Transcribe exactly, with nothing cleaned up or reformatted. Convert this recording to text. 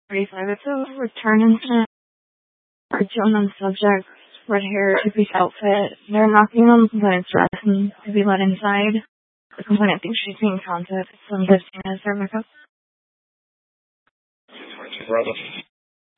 forty-five. It's a return incident. Joan on the subject, red hair, two-piece outfit. They're knocking on the complainant's dress and to be let inside. The complainant thinks she's being contacted. Some good as their makeup. Brother.